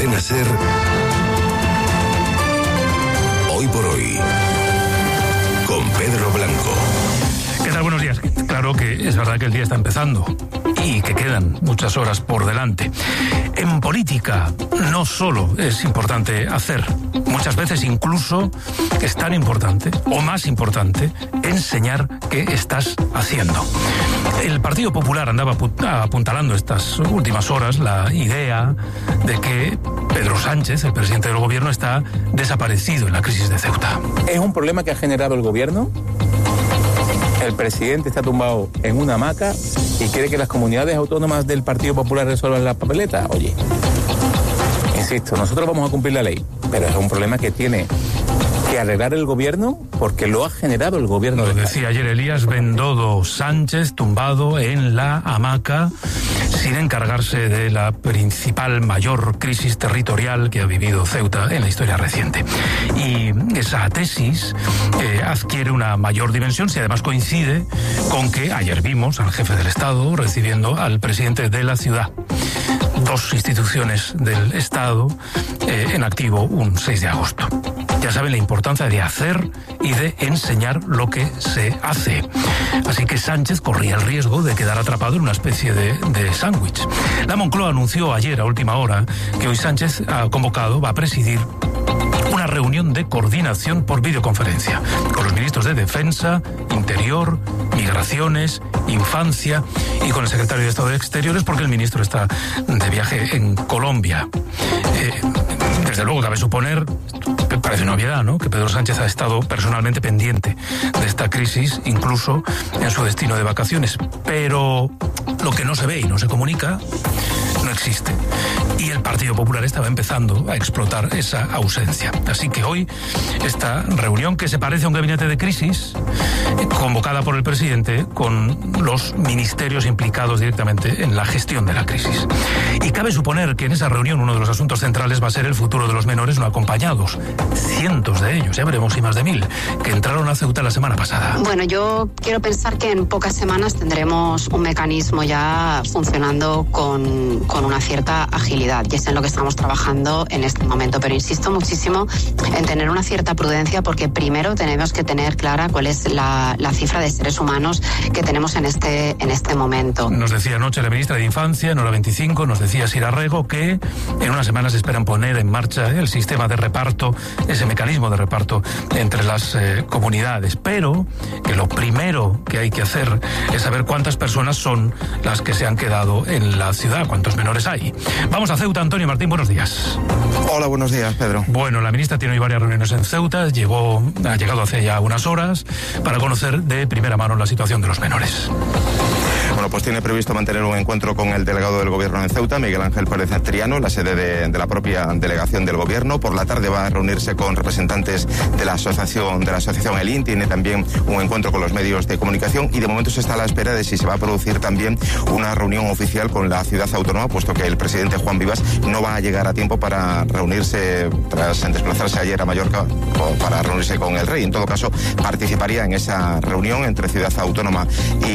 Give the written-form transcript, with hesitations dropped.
Cadena SER. Hoy por hoy, con Pedro Blanco. ¿Qué tal? Buenos días. Claro que es verdad que el día está empezando y que quedan muchas horas por delante. En política no solo es importante hacer, muchas veces incluso es tan importante o más importante enseñar qué estás haciendo. El Partido Popular andaba apuntalando estas últimas horas la idea de que Pedro Sánchez, el presidente del gobierno, está desaparecido en la crisis de Ceuta. ¿Es un problema que ha generado el gobierno? El presidente está tumbado en una hamaca y quiere que las comunidades autónomas del Partido Popular resuelvan las papeletas. Oye, insisto, nosotros vamos a cumplir la ley, pero es un problema que tiene que arreglar el gobierno porque lo ha generado el gobierno. Lo decía ayer Elías Bendodo Sánchez, tumbado en la hamaca, sin encargarse de la principal, mayor crisis territorial que ha vivido Ceuta en la historia reciente. Y esa tesis adquiere una mayor dimensión si además coincide con que ayer vimos al jefe del Estado recibiendo al presidente de la ciudad. Dos instituciones del Estado en activo un 6 de agosto. Ya saben la importancia de hacer y de enseñar lo que se hace. Así que Sánchez corría el riesgo de quedar atrapado en una especie de sándwich. La Moncloa anunció ayer a última hora que hoy Sánchez va a presidir una reunión de coordinación por videoconferencia con los ministros de Defensa, Interior, Migraciones, Infancia y con el secretario de Estado de Exteriores porque el ministro está de viaje en Colombia. Desde luego cabe suponer, parece una obviedad, ¿no?, que Pedro Sánchez ha estado personalmente pendiente de esta crisis, incluso en su destino de vacaciones. Pero lo que no se ve y no se comunica no existe. Y el Partido Popular estaba empezando a explotar esa ausencia. Así que hoy esta reunión, que se parece a un gabinete de crisis, convocada por el presidente con los ministerios implicados directamente en la gestión de la crisis. Y cabe suponer que en esa reunión uno de los asuntos centrales va a ser el futuro de los menores no acompañados. Cientos de ellos, ya veremos si más de 1000, que entraron a Ceuta la semana pasada. Bueno, yo quiero pensar que en pocas semanas tendremos un mecanismo ya funcionando con una cierta agilidad, y es en lo que estamos trabajando en este momento. Pero insisto muchísimo en tener una cierta prudencia, porque primero tenemos que tener clara cuál es la cifra de seres humanos que tenemos en este momento. Nos decía anoche la ministra de Infancia, en hora 25, nos decía Sira Rego, que en unas semanas esperan poner en marcha el sistema de reparto, ese mecanismo de reparto entre las comunidades, pero que lo primero que hay que hacer es saber cuántas personas son las que se han quedado en la ciudad, cuántos menores hay. Vamos a Ceuta. Antonio Martín, buenos días. Hola, buenos días, Pedro. Bueno, la ministra tiene hoy varias reuniones en Ceuta, ha llegado hace ya unas horas para conocer de primera mano la situación de los menores. Bueno, pues tiene previsto mantener un encuentro con el delegado del gobierno en Ceuta, Miguel Ángel Pérez Triano, la sede de la propia delegación del gobierno. Por la tarde va a reunirse con representantes de la asociación ELIN, tiene también un encuentro con los medios de comunicación y de momento se está a la espera de si se va a producir también una reunión oficial con la ciudad autónoma, puesto que el presidente Juan Vivas no va a llegar a tiempo para reunirse, tras desplazarse ayer a Mallorca, para reunirse con el rey. En todo caso, participaría en esa reunión entre ciudad autónoma